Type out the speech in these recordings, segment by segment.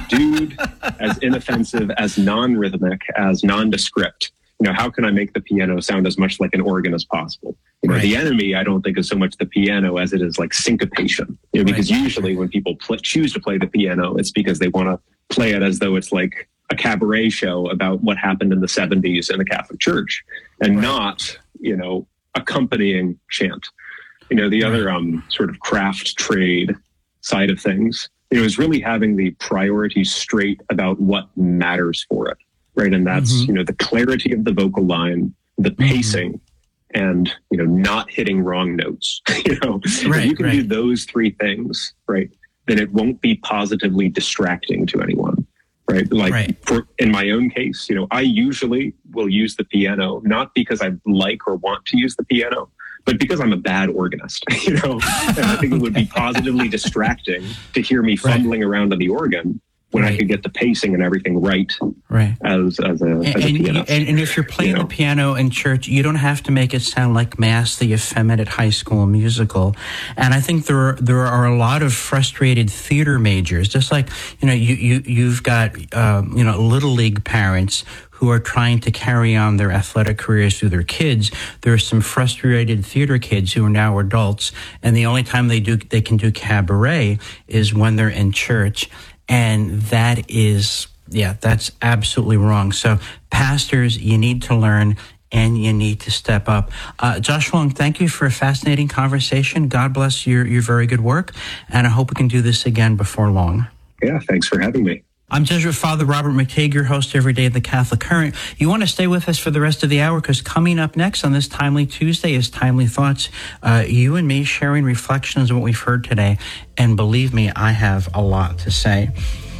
subdued, as inoffensive, as non-rhythmic, as nondescript. How can I make the piano sound as much like an organ as possible? The enemy, I don't think, is so much the piano as it is like syncopation. Because usually when people choose to play the piano, it's because they want to play it as though it's like a cabaret show about what happened in the 70s in the Catholic Church, and not, accompanying chant. The other sort of craft trade side of things, is really having the priorities straight about what matters for it. Right. And that's, the clarity of the vocal line, the pacing, and, not hitting wrong notes. If you can do those three things, right, then it won't be positively distracting to anyone. Right. In my own case, I usually will use the piano, not because I like or want to use the piano, but because I'm a bad organist, and I think it would be positively distracting to hear me fumbling around on the organ when I could get the pacing and everything right. As a pianist. And if you're playing the piano in church, you don't have to make it sound like Mass, the effeminate high school musical. And I think there are a lot of frustrated theater majors, just like, you've got, little league parents who are trying to carry on their athletic careers through their kids. There are some frustrated theater kids who are now adults, and the only time they can do cabaret is when they're in church. And that's absolutely wrong. So pastors, you need to learn and you need to step up. Josh Long, thank you for a fascinating conversation. God bless your very good work. And I hope we can do this again before long. Yeah, thanks for having me. I'm Jesuit Father Robert McTeigue, your host every day of the Catholic Current. You want to stay with us for the rest of the hour, because coming up next on this Timely Tuesday is Timely Thoughts. You and me sharing reflections on what we've heard today. And believe me, I have a lot to say.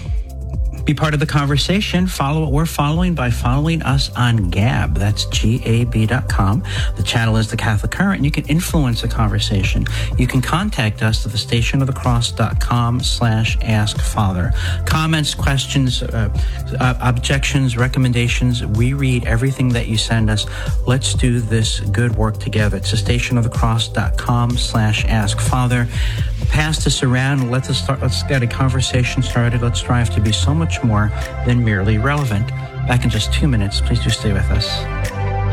Be part of the conversation. Follow what we're following by following us on Gab. That's GAB.com. The channel is the Catholic Current, and you can influence the conversation. You can contact us at thestationofthecross.com/askfather. Comments, questions, objections, recommendations. We read everything that you send us. Let's do this good work together. It's thestationofthecross.com/askfather. Pass this around. Let's get a conversation started. Let's strive to be so much more than merely relevant. Back in just 2 minutes. Please do stay with us.